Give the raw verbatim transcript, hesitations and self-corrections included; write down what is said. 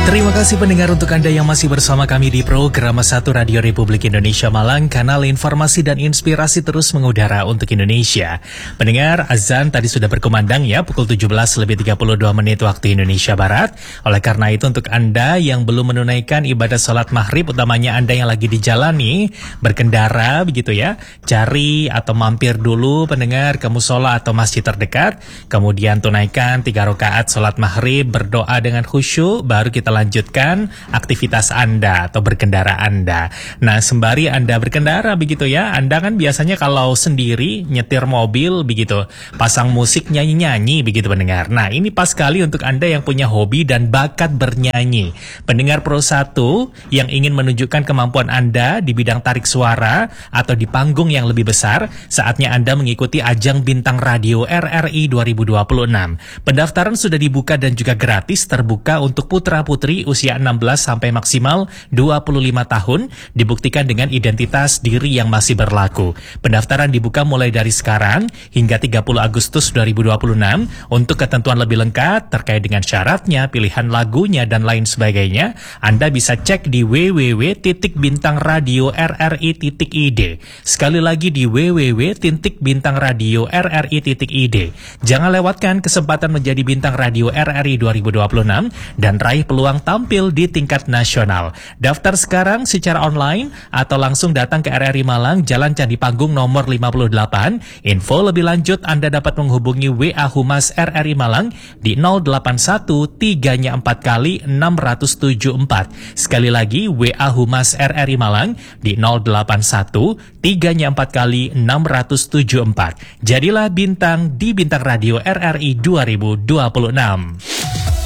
Terima kasih pendengar untuk Anda yang masih bersama kami di program satu Radio Republik Indonesia Malang, kanal informasi dan inspirasi terus mengudara untuk Indonesia. Pendengar, azan tadi sudah berkumandang ya, pukul tujuh belas lebih tiga puluh dua menit waktu Indonesia Barat. Oleh karena itu untuk Anda yang belum menunaikan ibadah sholat maghrib, utamanya Anda yang lagi di jalan nih, berkendara begitu ya, cari atau mampir dulu pendengar ke musola atau masjid terdekat, kemudian tunaikan tiga rakaat sholat maghrib, berdoa dengan khusyuk, baru kita lanjutkan aktivitas Anda atau berkendara Anda. Nah, sembari Anda berkendara begitu ya, Anda kan biasanya kalau sendiri nyetir mobil begitu, pasang musik nyanyi-nyanyi begitu pendengar. Nah, ini pas sekali untuk Anda yang punya hobi dan bakat bernyanyi. Pendengar Pro satu yang ingin menunjukkan kemampuan Anda di bidang tarik suara atau di panggung yang lebih besar, saatnya Anda mengikuti ajang Bintang Radio R R I dua ribu dua puluh enam. Pendaftaran sudah dibuka dan juga gratis, terbuka untuk putra-putri usia enam belas sampai maksimal dua puluh lima tahun, dibuktikan dengan identitas diri yang masih berlaku. Pendaftaran dibuka mulai dari sekarang hingga tiga puluh Agustus dua ribu dua puluh enam. Untuk ketentuan lebih lengkap terkait dengan syaratnya, pilihan lagunya dan lain sebagainya, Anda bisa cek di w w w titik bintang radio r r i titik i d. Sekali lagi di w w w titik bintang radio r r i titik i d. Jangan lewatkan kesempatan menjadi bintang radio R R I dua ribu dua puluh enam dan raih peluang tampil di tingkat nasional. Daftar sekarang secara online atau langsung datang ke R R I Malang, Jalan Candi Panggung nomor lima puluh delapan. Info lebih lanjut Anda dapat menghubungi W A Humas R R I Malang di nol delapan satu tiga empat kali enam tujuh empat. Sekali lagi W A Humas R R I Malang di nol delapan satu tiga empat kali enam tujuh empat. Jadilah bintang di Bintang Radio R R I dua ribu dua puluh enam.